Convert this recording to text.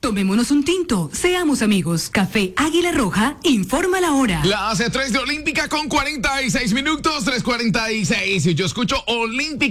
Tomémonos un tinto, seamos amigos. Café Águila Roja, informa la hora. Las 3 de Olímpica con 46 minutos, 3:46. Y yo escucho Olímpica.